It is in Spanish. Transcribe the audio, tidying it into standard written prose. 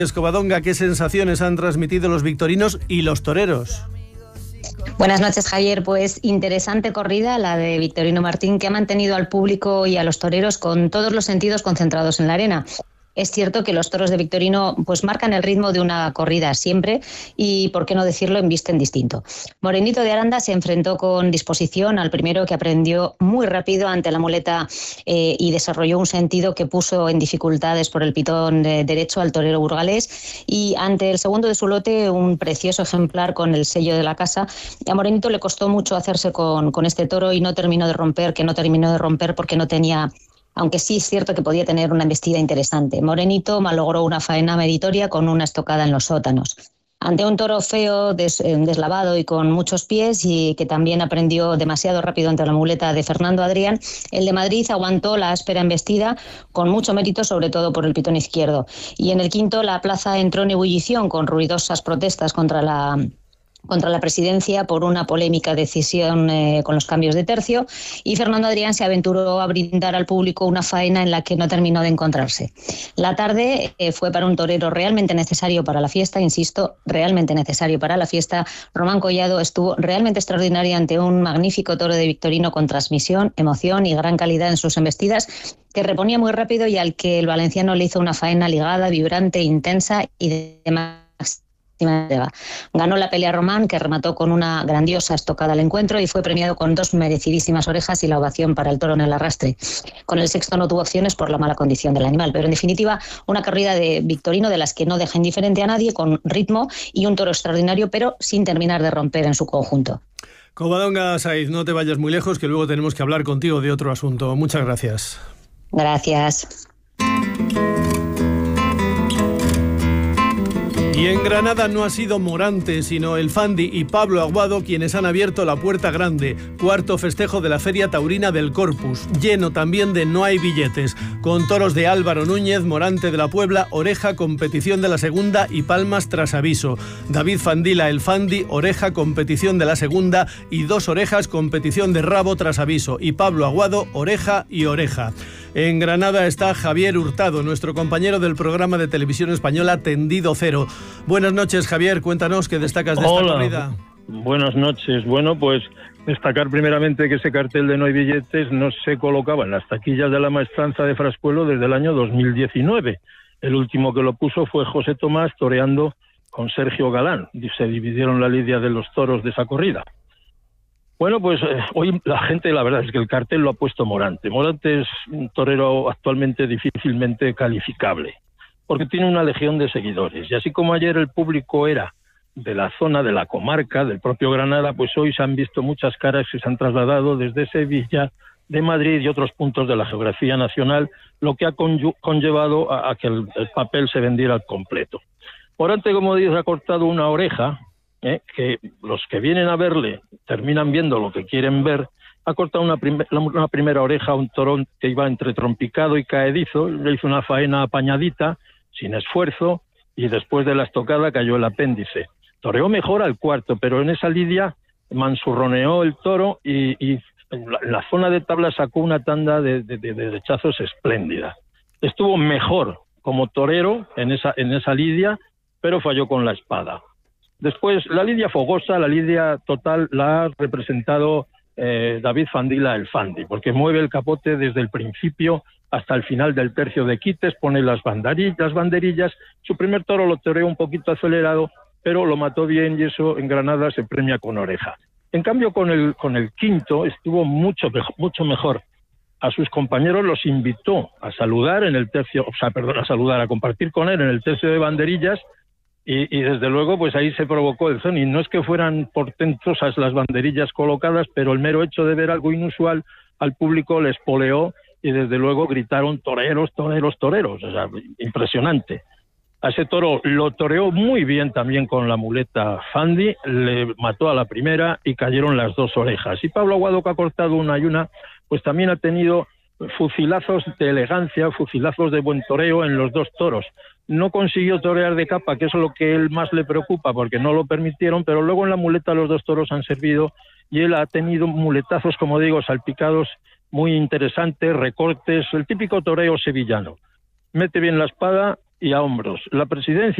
Covadonga, ¿qué sensaciones han transmitido los victorinos y los toreros? Buenas noches, Javier. Pues interesante corrida la de Victorino Martín, que ha mantenido al público y a los toreros con todos los sentidos concentrados en la arena. Es cierto que los toros de Victorino pues marcan el ritmo de una corrida siempre y, por qué no decirlo, embisten distinto. Morenito de Aranda se enfrentó con disposición al primero, que aprendió muy rápido ante la muleta y desarrolló un sentido que puso en dificultades por el pitón derecho al torero burgalés, y ante el segundo de su lote, un precioso ejemplar con el sello de la casa. A Morenito le costó mucho hacerse con este toro y no terminó de romper porque no tenía... Aunque sí es cierto que podía tener una embestida interesante. Morenito malogró una faena meritoria con una estocada en los sótanos. Ante un toro feo, deslavado y con muchos pies, y que también aprendió demasiado rápido ante la muleta de Fernando Adrián, el de Madrid aguantó la áspera embestida con mucho mérito, sobre todo por el pitón izquierdo. Y en el quinto, la plaza entró en ebullición con ruidosas protestas contra la presidencia por una polémica decisión con los cambios de tercio, y Fernando Adrián se aventuró a brindar al público una faena en la que no terminó de encontrarse. La tarde fue para un torero realmente necesario para la fiesta, insisto, realmente necesario para la fiesta. Román Collado estuvo realmente extraordinario ante un magnífico toro de Victorino con transmisión, emoción y gran calidad en sus embestidas, que reponía muy rápido y al que el valenciano le hizo una faena ligada, vibrante, intensa y de Ganó la pelea Román, que remató con una grandiosa estocada al encuentro y fue premiado con 2 merecidísimas orejas y la ovación para el toro en el arrastre. Con el sexto no tuvo opciones por la mala condición del animal, pero en definitiva una corrida de Victorino de las que no deja indiferente a nadie, con ritmo y un toro extraordinario, pero sin terminar de romper en su conjunto. Covadonga Saiz, no te vayas muy lejos, que luego tenemos que hablar contigo de otro asunto. Muchas gracias. Gracias. Y en Granada no ha sido Morante, sino el Fandi y Pablo Aguado quienes han abierto la puerta grande. Cuarto festejo de la Feria Taurina del Corpus, lleno también de No hay billetes, con toros de Álvaro Núñez, Morante de la Puebla, Oreja, competición de la segunda y palmas tras aviso. David Fandila, el Fandi, Oreja, competición de la segunda, y 2 orejas, competición de rabo tras aviso. Y Pablo Aguado, Oreja y Oreja. En Granada está Javier Hurtado, nuestro compañero del programa de televisión española Tendido Cero. Buenas noches, Javier, cuéntanos qué destacas de esta corrida. Buenas noches. Bueno, pues destacar primeramente que ese cartel de No hay billetes no se colocaba en las taquillas de la Maestranza de Frascuelo desde el año 2019. El último que lo puso fue José Tomás toreando con Sergio Galán, y se dividieron la lidia de los toros de esa corrida. Bueno, pues hoy la gente, la verdad es que el cartel lo ha puesto Morante. Morante es un torero actualmente difícilmente calificable, porque tiene una legión de seguidores. Y así como ayer el público era de la zona, de la comarca, del propio Granada, pues hoy se han visto muchas caras que se han trasladado desde Sevilla, de Madrid y otros puntos de la geografía nacional, lo que ha conllevado a que el papel se vendiera al completo. Morante, como dice, ha cortado una oreja, que los que vienen a verle terminan viendo lo que quieren ver. Ha cortado una primera oreja a un toro que iba entre trompicado y caedizo, le hizo una faena apañadita, sin esfuerzo, y después de la estocada cayó el apéndice. Toreó mejor al cuarto, pero en esa lidia mansurroneó el toro y en la zona de tabla sacó una tanda de derechazos espléndida. Estuvo mejor como torero en esa lidia, pero falló con la espada. Después, la lidia fogosa, la lidia total, la ha representado David Fandila, el Fandi, porque mueve el capote desde el principio hasta el final del tercio de quites, pone las banderillas. Su primer toro lo toreó un poquito acelerado, pero lo mató bien, y eso en Granada se premia con oreja. En cambio, con el quinto estuvo mucho mejor. A sus compañeros los invitó a saludar en el tercio, a compartir con él en el tercio de banderillas. Y desde luego pues ahí se provocó el son, y no es que fueran portentosas las banderillas colocadas, pero el mero hecho de ver algo inusual al público les poleó, y desde luego gritaron toreros, toreros, toreros. O sea, impresionante. A ese toro lo toreó muy bien también con la muleta Fandi, le mató a la primera y cayeron las 2 orejas. Y Pablo Aguado, que ha cortado una y una, pues también ha tenido fusilazos de elegancia, fusilazos de buen toreo en los 2 toros. No consiguió torear de capa, que es lo que él más le preocupa, porque no lo permitieron, pero luego en la muleta los 2 toros han servido, y él ha tenido muletazos, como digo, salpicados, muy interesantes, recortes, el típico toreo sevillano. Mete bien la espada, y a hombros. La presidencia